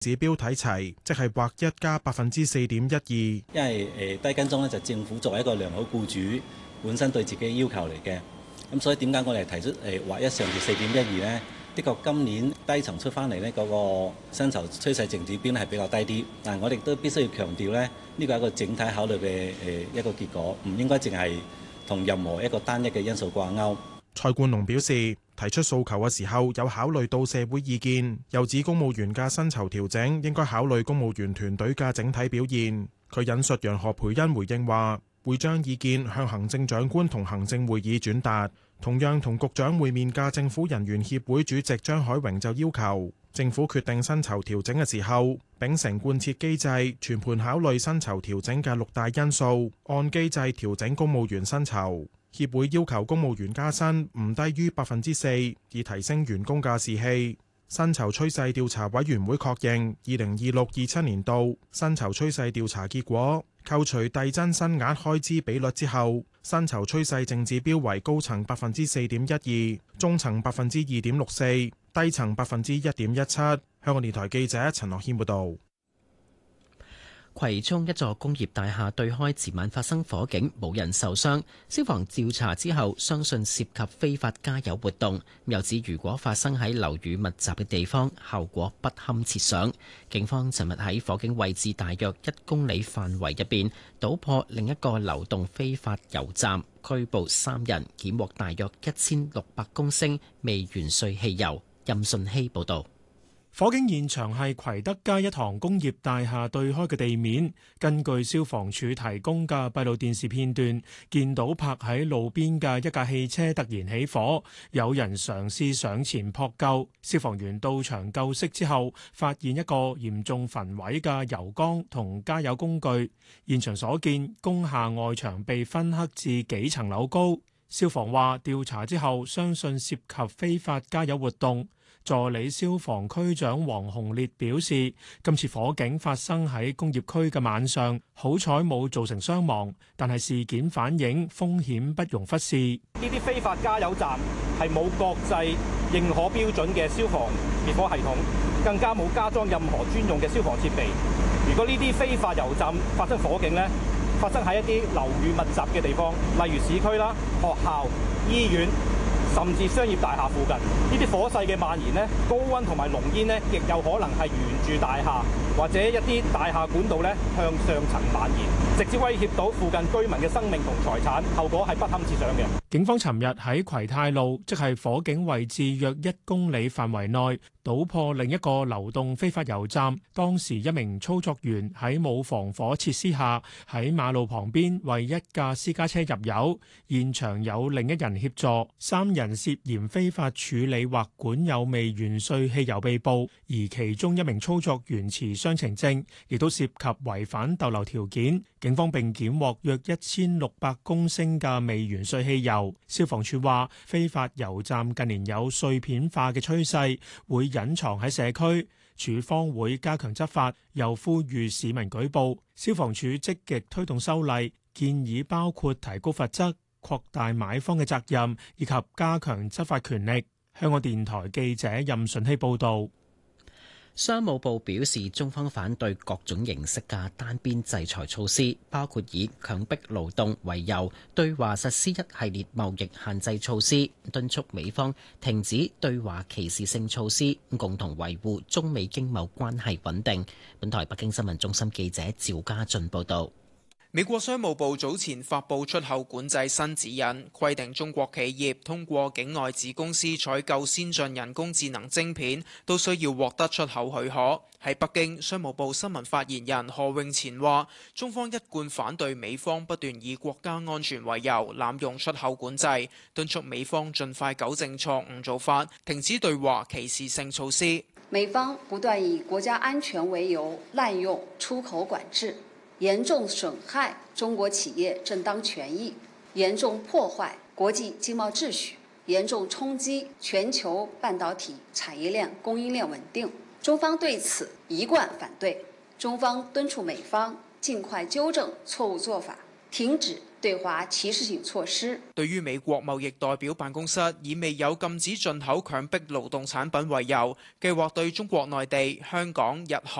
指標睇齊，即係劃一加4.12%。 因為低跟蹤咧就政府作為一個良好僱主本身對自己要求嚟嘅，咁所以點解我哋提出劃一上調4.12呢？的確今年低層出翻嚟呢嗰個薪酬趨勢淨指標係比較低啲，但係我哋都必須要強調呢，呢個係一個整體考慮嘅一個結果，唔應該淨係同任何一個單一嘅因素掛鈎。 蔡冠龍表示，提出訴求嘅時候有考慮到社會意見，又指公務員嘅薪酬調整應該考慮公務員團隊嘅整體表現。佢引述楊何蓓茵回應話，會將意見向行政長官同行政會議轉達。同樣同局長會面嘅政府人員協會主席張海榮就要求政府決定薪酬調整嘅時候，秉承貫徹機制，全盤考慮薪酬調整嘅6大因素，按機制調整公務員薪酬。協會要求公務員加薪唔低於4%，以提升員工嘅士氣。薪酬趨勢調查委員會確認2026-27年度薪酬趨勢調查結果，扣除遞增薪額開支比率之後，薪酬趨勢淨指標為高層4.12%，中層2.64%，低層1.17%。香港電台記者陳樂軒報導。 葵涌一座工業大廈對開前晚發生火警，冇人受傷。消防調查之後，相信涉及非法加油活動。又指如果發生喺樓宇密集嘅地方，後果不堪設想。警方尋日喺火警位置大約1公里範圍入邊，搗破另一個流動非法油站，拘捕3人，檢獲大約1600公升未完稅汽油。任順希報導。 火警現場係葵德街一幢工業大廈對開嘅地面。根據消防處提供嘅閉路電視片段，見到泊喺路邊嘅一架汽車突然起火，有人嘗試上前撲救。消防員到場救熄之後，發現一個嚴重焚毀嘅油缸同加油工具。現場所見，工廈外牆被燻黑至幾層樓高。消防話調查之後，相信涉及非法加油活動。助理消防區長黃洪烈表示，今次火警發生喺工業區嘅晚上，好彩冇造成傷亡，但係事件反映風險不容忽視。 呢啲非法加油站係冇國際認可標準嘅消防滅火系統，更加冇加裝任何專用嘅消防設備。如果呢啲非法油站發生火警呢，發生喺一啲樓宇密集嘅地方，例如市區啦、學校、醫院，甚至商業大廈附近，呢啲火勢嘅蔓延呢，高溫同埋濃煙呢，亦有可能係沿住大廈或者一啲大廈管道呢向上層蔓延，直接威脅到附近居民嘅生命同財產，後果係不堪設想嘅。 警方尋日喺葵泰路，即係火警位置約1公里範圍內，搗破另一個流動非法油站。當時一名操作員喺冇防火設施下，喺馬路旁邊為一架私家車入油。現場有另一人協助，3人涉嫌非法處理或管有未完稅汽油被捕，而其中一名操作員持雙程證，亦都涉及違反逗留條件。警方並檢獲約1600公升嘅未完稅汽油。消防處話，非法油站近年有碎片化嘅趨勢，會隱藏喺社區，處方會加強執法，又呼籲市民舉報。消防處積極推動修例，建議包括提高罰則、擴大買方嘅責任，以及加強執法權力。香港電台記者任順希報導。 商務部表示，中方反對各種形式嘅單邊制裁措施，包括以強迫勞動為由對華實施一系列貿易限制措施，敦促美方停止對華歧視性措施，共同維護中美經貿關係穩定。本台北京新聞中心記者趙家俊報道。 美國商務部早前發布出口管制新指引，規定中國企業通過境外子公司採購先進人工智能晶片，都需要獲得出口許可。喺北京，商務部新聞發言人何永前話，中方一貫反對美方不斷以國家安全為由濫用出口管制，敦促美方盡快糾正錯誤做法，停止對華歧視性措施。 美方不斷以國家安全為由濫用出口管制，嚴重損害中國企業正當權益，嚴重破壞國際經貿秩序，嚴重衝擊全球半導體產業鏈供應鏈穩定。中方對此一貫反對，中方敦促美方盡快糾正錯誤做法， 停止對華歧視性措施。 對於美國貿易代表辦公室以未有禁止進口強迫勞動產品為由，計劃對中國內地、香港、日韓